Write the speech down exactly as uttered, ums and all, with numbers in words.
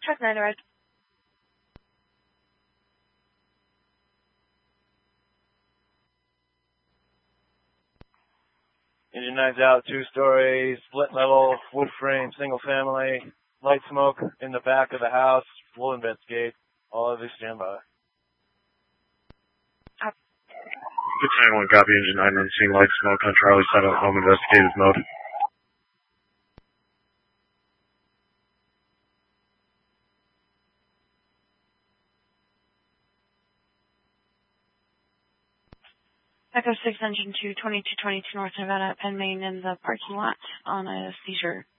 Truck nine arrived. Engine nine's out, two-story, split level, wood frame, single family, light smoke in the back of the house. We'll investigate. All of you stand by. Good time one, copy. Engine nine on scene, light smoke on Charlie seven, home investigative mode. Echo six, engine two, twenty-two twenty-two North Nevada, Penn Main in the parking lot on a seizure.